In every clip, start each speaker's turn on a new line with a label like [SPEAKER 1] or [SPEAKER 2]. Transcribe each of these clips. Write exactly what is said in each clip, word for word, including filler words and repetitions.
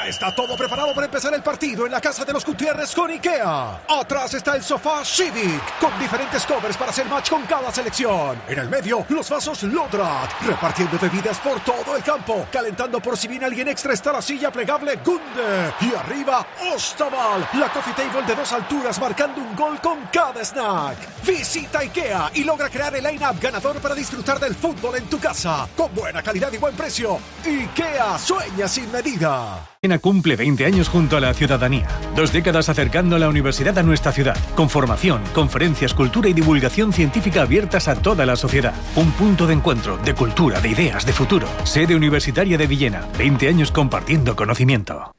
[SPEAKER 1] Ya está todo preparado para empezar el partido en la casa de los Gutiérrez con IKEA. Atrás está el sofá Civic, con diferentes covers para hacer match con cada selección. En el medio, los vasos Lodrat, repartiendo bebidas por todo el campo. Calentando por si viene alguien extra está la silla plegable Gunde. Y arriba, Ostaval, la coffee table de dos alturas marcando un gol con cada snack. Visita IKEA y logra crear el line-up ganador para disfrutar del fútbol en tu casa. Con buena calidad y buen precio. IKEA, sueña sin medida.
[SPEAKER 2] Villena cumple veinte años junto a la ciudadanía. Dos décadas acercando la universidad a nuestra ciudad. Con formación, conferencias, cultura y divulgación científica abiertas a toda la sociedad. Un punto de encuentro, de cultura, de ideas, de futuro. Sede universitaria de Villena. veinte años compartiendo conocimiento.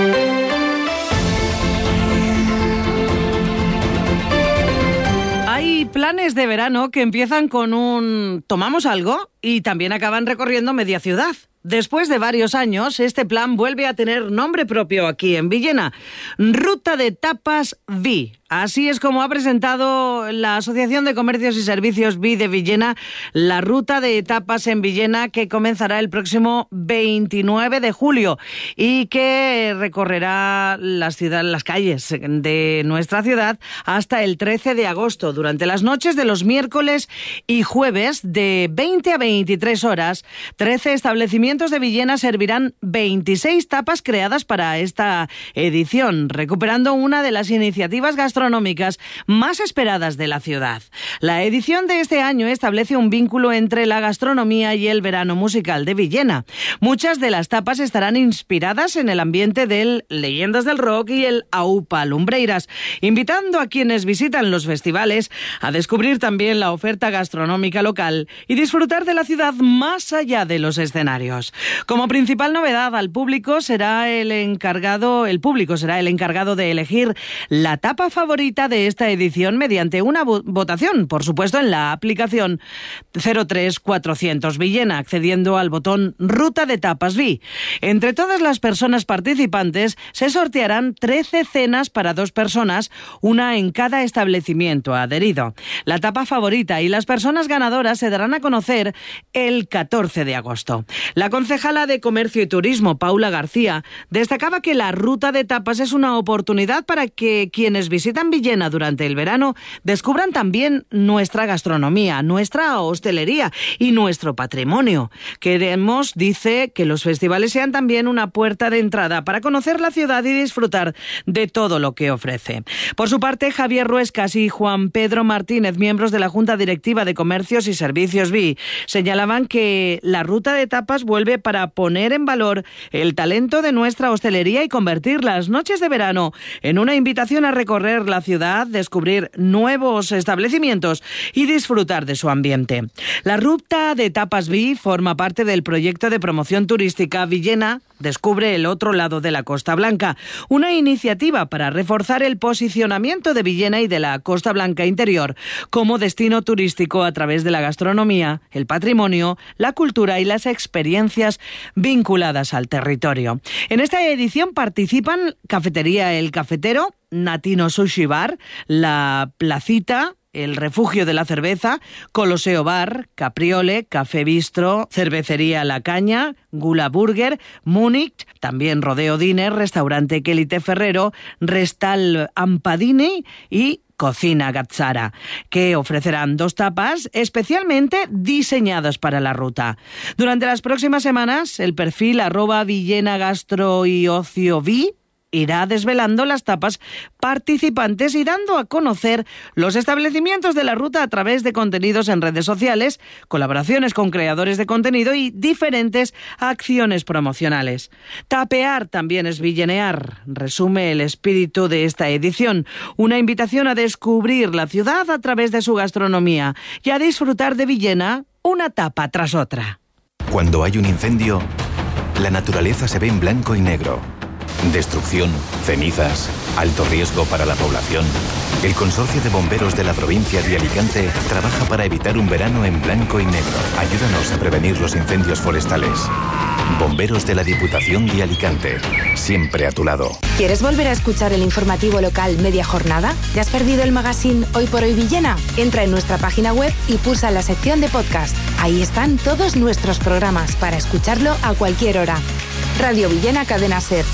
[SPEAKER 3] Hay planes de verano que empiezan con un tomamos algo y también acaban recorriendo media ciudad. Después de varios años, este plan vuelve a tener nombre propio aquí en Villena. Ruta de Tapas V. Así es como ha presentado la Asociación de Comercios y Servicios V de Villena la ruta de tapas en Villena, que comenzará el próximo veintinueve de julio y que recorrerá las ciudades, las calles de nuestra ciudad hasta el trece de agosto. Durante las noches de los miércoles y jueves de veinte a veintitrés horas, trece establecimientos de Villena servirán veintiséis tapas creadas para esta edición, recuperando una de las iniciativas gastronómicas gastronómicas más esperadas de la ciudad. La edición de este año establece un vínculo entre la gastronomía y el verano musical de Villena. Muchas de las tapas estarán inspiradas en el ambiente del Leyendas del Rock y el Aupa Lumbreiras, invitando a quienes visitan los festivales a descubrir también la oferta gastronómica local y disfrutar de la ciudad más allá de los escenarios. Como principal novedad, al público será el encargado, el público será el encargado de elegir la tapa favorita favorita de esta edición mediante una votación, por supuesto en la aplicación cero tres cuatrocientos Villena, accediendo al botón Ruta de Tapas V. Entre todas las personas participantes se sortearán trece cenas para dos personas, una en cada establecimiento adherido. La tapa favorita y las personas ganadoras se darán a conocer el catorce de agosto. La concejala de Comercio y Turismo, Paula García, destacaba que la Ruta de Tapas es una oportunidad para que quienes visitan Villena durante el verano descubran también nuestra gastronomía, nuestra hostelería y nuestro patrimonio. Queremos, dice, que los festivales sean también una puerta de entrada para conocer la ciudad y disfrutar de todo lo que ofrece. Por su parte, Javier Ruescas y Juan Pedro Martínez, miembros de la Junta Directiva de Comercios y Servicios V, señalaban que la ruta de tapas vuelve para poner en valor el talento de nuestra hostelería y convertir las noches de verano en una invitación a recorrer la ciudad, descubrir nuevos establecimientos y disfrutar de su ambiente. La ruta de Tapas V forma parte del proyecto de promoción turística Villena Descubre el otro lado de la Costa Blanca, una iniciativa para reforzar el posicionamiento de Villena y de la Costa Blanca interior como destino turístico a través de la gastronomía, el patrimonio, la cultura y las experiencias vinculadas al territorio. En esta edición participan Cafetería El Cafetero, Natino Sushi Bar, La Placita, El Refugio de la Cerveza, Coloseo Bar, Capriole, Café Bistro, Cervecería La Caña, Gula Burger, Múnich, también Rodeo Diner, Restaurante Quelite Ferrero, Restal Ampadini y Cocina Gazzara, que ofrecerán dos tapas especialmente diseñadas para la ruta. Durante las próximas semanas, el perfil arroba Villena Gastro y Ocio V irá desvelando las tapas participantes y dando a conocer los establecimientos de la ruta a través de contenidos en redes sociales, colaboraciones con creadores de contenido y diferentes acciones promocionales. Tapear también es villenear, resume el espíritu de esta edición, una invitación a descubrir la ciudad a través de su gastronomía y a disfrutar de Villena una tapa tras otra.
[SPEAKER 4] Cuando hay un incendio, la naturaleza se ve en blanco y negro. Destrucción, cenizas, alto riesgo para la población. El Consorcio de Bomberos de la provincia de Alicante trabaja para evitar un verano en blanco y negro. Ayúdanos a prevenir los incendios forestales. Bomberos de la Diputación de Alicante, siempre a tu lado.
[SPEAKER 5] ¿Quieres volver a escuchar el informativo local media jornada? ¿Te has perdido el magazine Hoy por Hoy Villena? Entra en nuestra página web y pulsa la sección de podcast. Ahí están todos nuestros programas para escucharlo a cualquier hora. Radio Villena Cadena Ser.